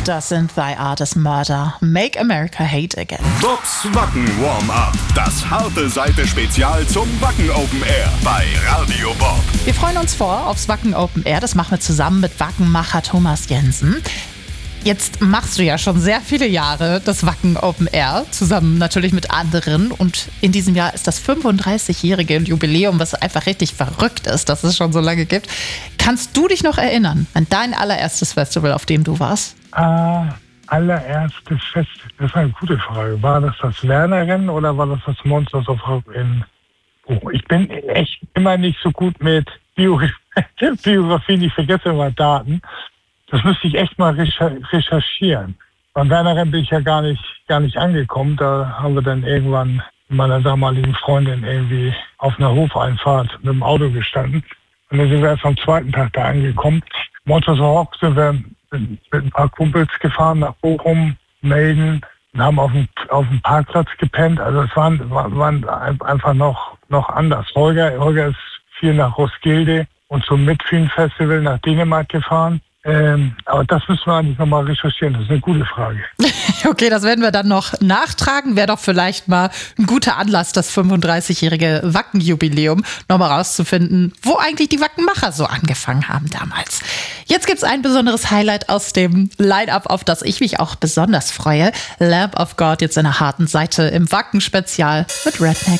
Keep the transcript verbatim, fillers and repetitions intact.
Das sind Thy Art is Murder. Make America Hate Again. Bobs Wacken Warm-Up. Das harte Seite-Spezial zum Wacken Open Air bei Radio Bob. Wir freuen uns vor aufs Wacken Open Air. Das machen wir zusammen mit Wackenmacher Thomas Jensen. Jetzt machst du ja schon sehr viele Jahre das Wacken Open Air, zusammen natürlich mit anderen. Und in diesem Jahr ist das fünfunddreißigjährige Jubiläum, was einfach richtig verrückt ist, dass es schon so lange gibt. Kannst du dich noch erinnern an dein allererstes Festival, auf dem du warst? Äh, allererstes Festival, das ist eine gute Frage. War das das Werner-Rennen oder war das das Monsters of Rock in... Oh, ich bin echt immer nicht so gut mit Bio- Biografien, ich vergesse immer Daten. Das müsste ich echt mal recherchieren. Beim Werner-Rennen bin ich ja gar nicht, gar nicht angekommen. Da haben wir dann irgendwann mit meiner damaligen Freundin irgendwie auf einer Hofeinfahrt mit dem Auto gestanden. Und dann sind wir erst am zweiten Tag da angekommen. Monsters of Rock sind wir mit ein paar Kumpels gefahren nach Bochum, Melden und haben auf dem, auf dem Parkplatz gepennt. Also es waren, waren einfach noch, noch anders. Holger, Holger ist viel nach Roskilde und zum Midfield-Festival nach Dänemark gefahren. Ähm, aber das müssen wir eigentlich nochmal recherchieren. Das ist eine gute Frage. Okay, das werden wir dann noch nachtragen. Wäre doch vielleicht mal ein guter Anlass, das fünfunddreißigjährige Wacken-Jubiläum nochmal rauszufinden, wo eigentlich die Wackenmacher so angefangen haben damals. Jetzt gibt's ein besonderes Highlight aus dem Line-Up, auf das ich mich auch besonders freue. Lamb of God, jetzt in der harten Seite im Wacken-Spezial mit Redneck.